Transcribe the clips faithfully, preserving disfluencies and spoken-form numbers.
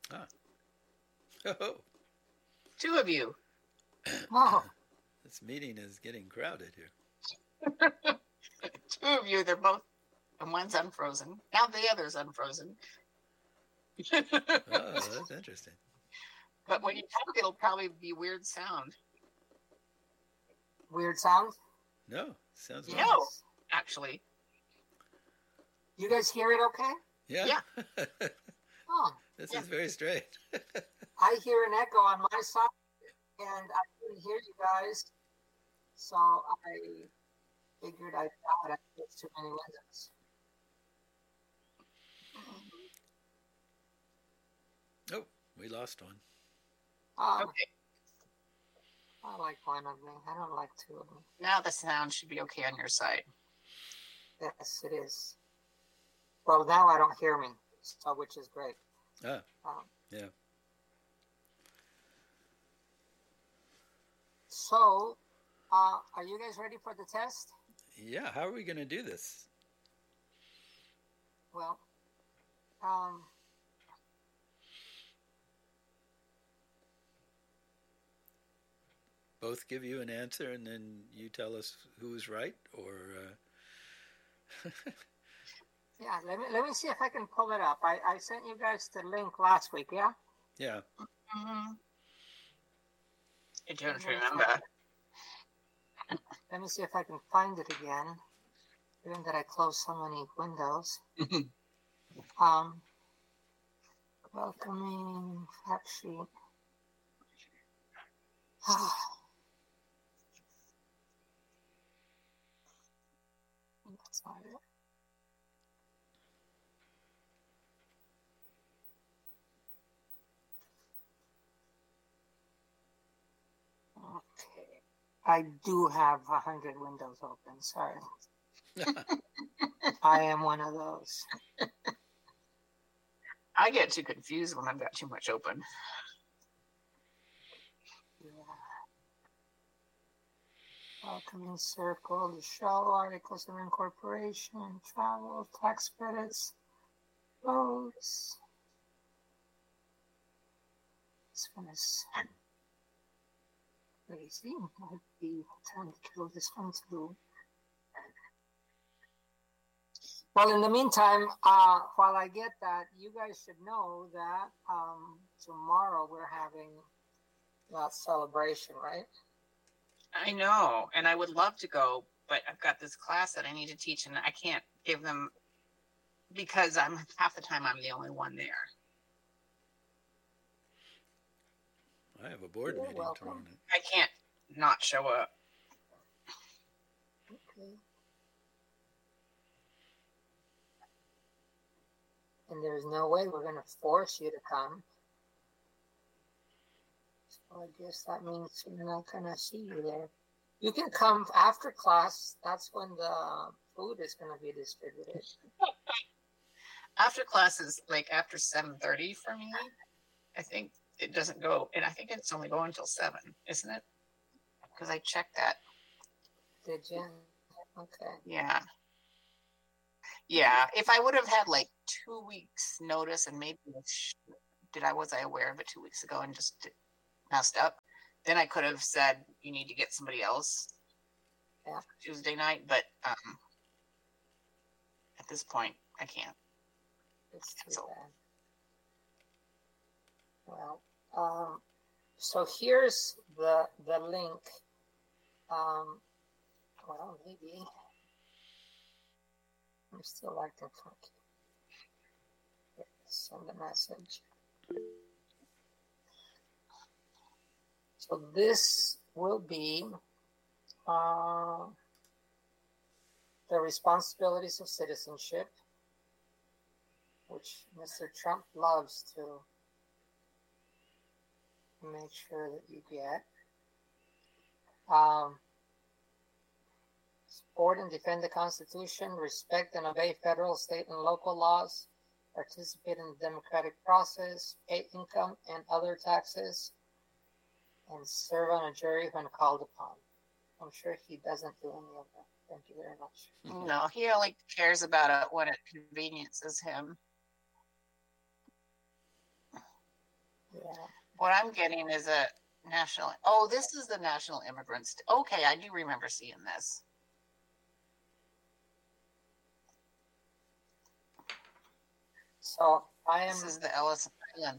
Ah. Oh, Two of you. Oh, this meeting is getting crowded here. Two of you. They're both, and one's unfrozen. Now the other's unfrozen. Oh, that's interesting. But when you talk, it'll probably be weird sound. weird sound. No, sounds No. normal. Actually. You guys hear it okay? Yeah. Oh, This Yeah. is very strange. I hear an echo on my side, and I couldn't hear you guys, so I figured I thought I put too many windows. Oh, we lost one. Um, Okay. I like one of them. I don't like two of them. Now the sound should be okay on your side. Yes, it is. Well, now I don't hear me, so which is great. Ah, Um, yeah. So, uh, are you guys ready for the test? Yeah, how are we going to do this? Well, um, Both give you an answer and then you tell us who's right, or uh... yeah. Let me let me see if I can pull it up. I, I sent you guys the link last week. Yeah. yeah. Mm-hmm. I don't Mhm. remember. Let me see if I can find it again. Given that I closed so many windows. Um, welcoming fact sheet. That's not it. Okay. I do have a hundred windows open. Sorry. I am one of those. I get too confused when I've got too much open. Yeah. Welcoming circle, the show, articles of incorporation, travel, tax credits, roads. This one is crazy. Might be time to kill this one too. Well, in the meantime, uh, while I get that, you guys should know that um, tomorrow we're having that celebration, right? I know, and I would love to go, but I've got this class that I need to teach, and I can't give them because I'm half the time I'm the only one there. I have a board You're meeting welcome. tomorrow night. I can't not show up. Okay. And there's no way we're going to force you to come. So I guess that means we're not going to see you there. You can come after class. That's when the food is going to be distributed. After classes, like after seven thirty for me, I think it doesn't go, and I think it's only going until seven, isn't it? Because I checked that. Did you? Okay. Yeah. Yeah. If I would have had like two weeks notice and maybe did I was I aware of it two weeks ago and just messed up, then I could have said you need to get somebody else. Yeah. Tuesday night, but um, at this point I can't. It's too So- bad. Well, um, so here's the the link. Um, well, maybe I'm still acting funky. Send a message. So this will be uh, the responsibilities of citizenship, which Mister Trump loves to make sure that you get. Um, support and defend the Constitution, respect and obey federal, state, and local laws, participate in the democratic process, pay income and other taxes, and serve on a jury when called upon. I'm sure he doesn't do any of that. Thank you very much. No, he only cares about it when it conveniences him. What I'm getting is a national. Oh, this is the national immigrants. Okay, I do remember seeing this. So I am. This is the Ellis Island.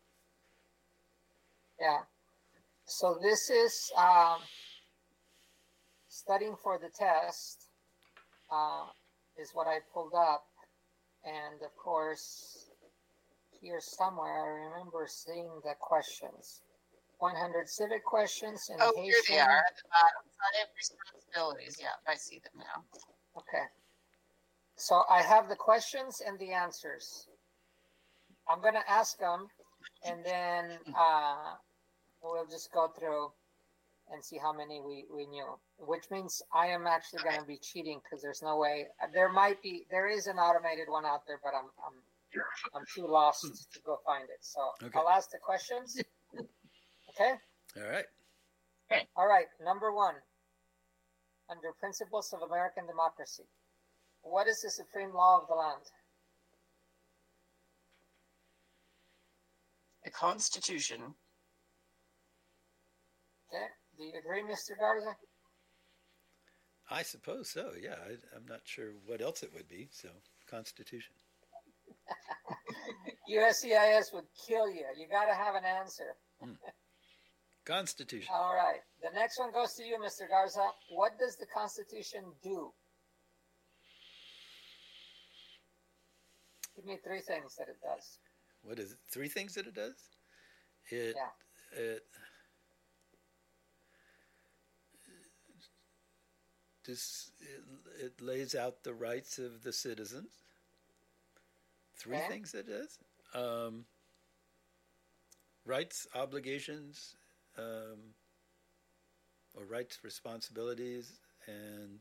Yeah. So this is um, studying for the test uh, is what I pulled up, and of course, here somewhere I remember seeing the questions. one hundred civic questions in Oh, Haitian. here they are at the bottom. Civic responsibilities. Yeah, I see them now. Okay. So I have the questions and the answers. I'm going to ask them, and then uh, we'll just go through and see how many we, we knew, which means I am actually going to be cheating because there's no way. There might be, there is an automated one out there, but I'm, I'm, I'm too lost to go find it. So Okay. I'll ask the questions. Okay. All right. All right. Number one, under principles of American democracy, what is the supreme law of the land? The Constitution. Okay. Do you agree, Mister Garza? I suppose so. Yeah, I, I'm not sure what else it would be. So, Constitution. U S C I S would kill you. You got to have an answer. Hmm. Constitution. All right. The next one goes to you, Mister Garza. What does the Constitution do? Give me three things that it does. What is it? Three things that it does? It Yeah. it this it, it lays out the rights of the citizens. Three Okay. things it does. Um, rights, obligations, um, or rights, responsibilities, and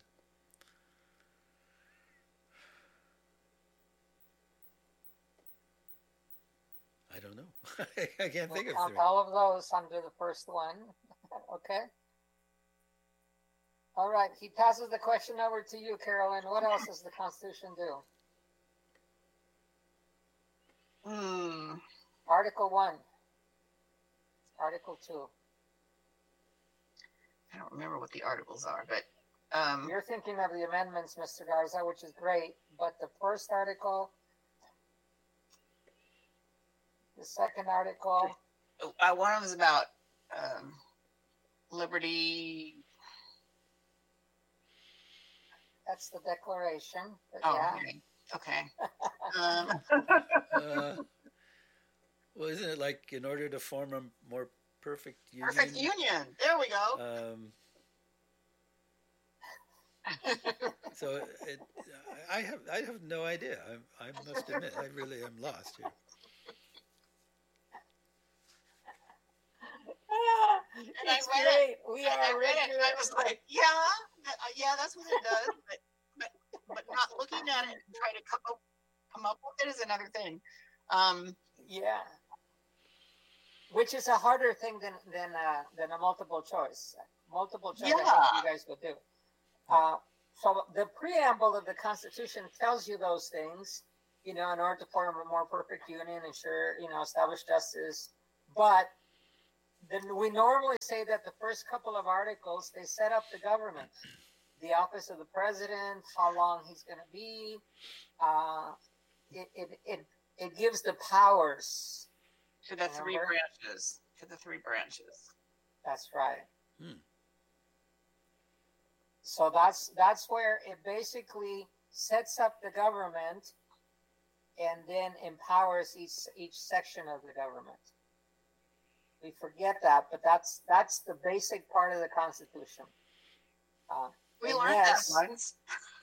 I don't know. I can't We'll think of count three. all of those under the first one. Okay. All right. He passes the question over to you, Carolyn. What else does the Constitution do? Hmm. Article one. Article two. I don't remember what the articles are, but um, You're thinking of the amendments, Mister Garza, which is great, but the first article, the second article, uh, one of them is about um, liberty. that's the Declaration. But Oh, yeah. okay. Okay. um, Uh, well, isn't it like in order to form a more perfect union? perfect union. There we go. Um, so it, I have I have no idea. I, I must admit, I really am lost here. And I It's read great. it. We And I are read it, and I regular. was like, yeah, that- uh, yeah, that's what it does. But but but not looking at it and trying to come up come up with it is another thing. Um, Yeah. Which is a harder thing than than uh, than a multiple choice. Multiple choice, I Yeah. think you guys would do. Uh, so the preamble of the Constitution tells you those things, you know, in order to form a more perfect union, ensure, you know, establish justice. But then we normally say that the first couple of articles, they set up the government, the office of the president, how long he's going to be. Uh, it, it, it, it gives the powers. to the three Remember? branches. To the three branches. That's right. Hmm. So that's that's where it basically sets up the government and then empowers each each section of the government. We forget that, but that's that's the basic part of the Constitution. Uh, We and learned yes, that once.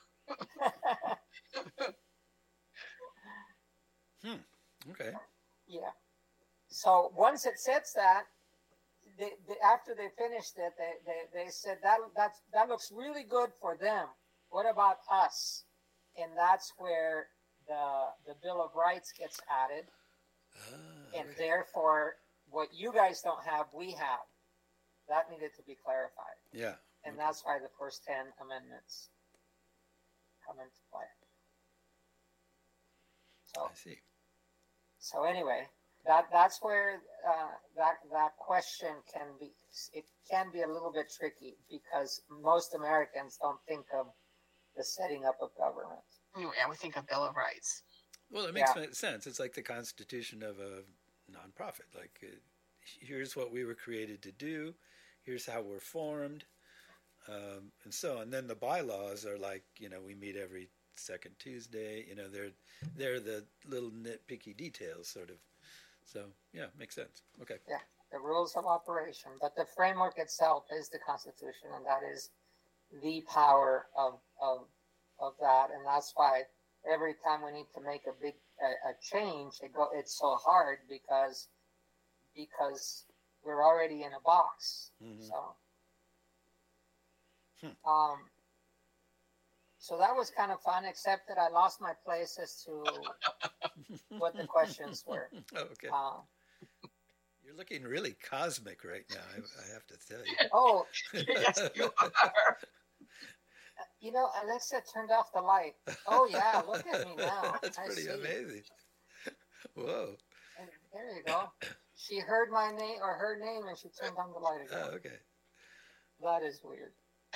Okay. yeah. So once it sets that, they, they, after they finished it, they, they, they said that that's, that looks really good for them. What about us? And that's where the the Bill of Rights gets added, Ah, and okay. therefore what you guys don't have, we have. That needed to be clarified, Yeah. and Okay. that's why the first ten amendments come into play. So I see. so anyway, that that's where uh, that that question can be. It can be a little bit tricky because most Americans don't think of the setting up of government. Yeah, we think of Bill of Rights. Well, it makes Yeah. sense. It's like the constitution of a nonprofit. Like, uh, here's what we were created to do. Here's how we're formed, um, and so on. And then the bylaws are like, you know, we meet every second Tuesday. You know, they're they're the little nitpicky details, sort of. So yeah, makes sense. Okay. Yeah, the rules of operation, but the framework itself is the Constitution, and that is the power of of of that, and that's why every time we need to make a big a, a change, it go it's so hard because because we're already in a box. Mhm. So, Hmm. um, so that was kind of fun, except that I lost my place as to what the questions were. Oh, okay. Uh, You're looking really cosmic right now. I, I have to tell you. oh, Yes, you are. you know, Alexa turned off the light. Oh yeah, look at me now. That's I pretty see. amazing. Whoa. And there you go. She heard my name or her name, and she turned on the light again. Oh, okay. That is weird.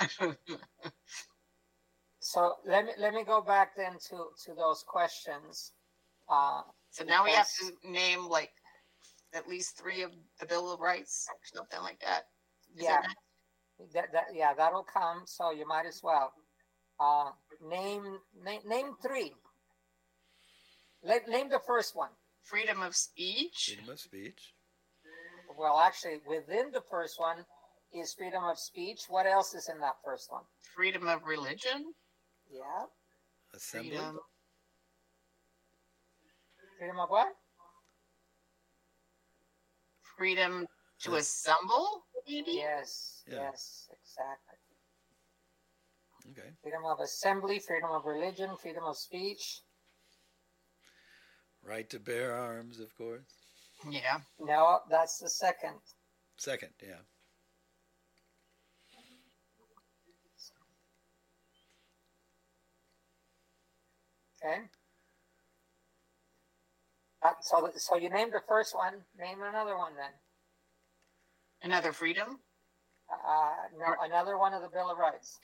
So let me let me go back then to to those questions. Uh, So now we have to name like at least three of the Bill of Rights, or something like that. Is yeah, it- that, that yeah, that'll come. So you might as well uh, name name name three. Let, name the first one. freedom of speech. Freedom of speech. Well, actually, within the first one is freedom of speech. What else is in that first one? Freedom of religion. Yeah, Assembly. Freedom. freedom of what? Freedom to Yeah. assemble, maybe? Yes, Yeah. yes, exactly. Okay. Freedom of assembly, freedom of religion, freedom of speech. Right to bear arms, of course. Yeah. No, that's the second. Second, yeah. Okay. Uh, so, so you named the first one. Name another one then. Another freedom. Uh, no, another one of the Bill of Rights.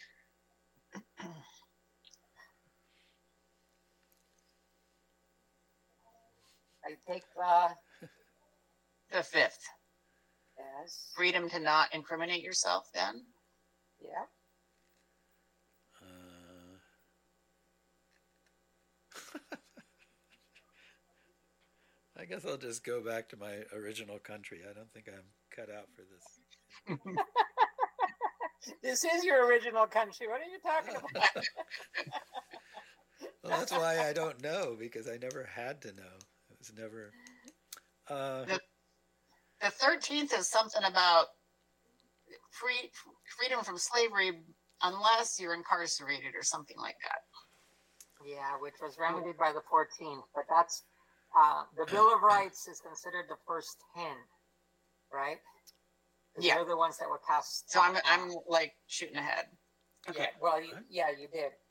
I take the The fifth. yes, Freedom to not incriminate yourself, then. yeah. Uh, I guess I'll just go back to my original country. I don't think I'm cut out for this. This is your original country. What are you talking about? Well, that's why I don't know, because I never had to know. It was never. Uh, The- The thirteenth is something about free freedom from slavery unless you're incarcerated or something like that. Yeah, which was remedied by the fourteenth, but that's uh, the Bill of Rights is considered the first ten, right? 'Cause Yeah. they're the ones that were passed. So I'm uh, I'm like shooting ahead. Okay. Yeah, well, you, yeah, you did.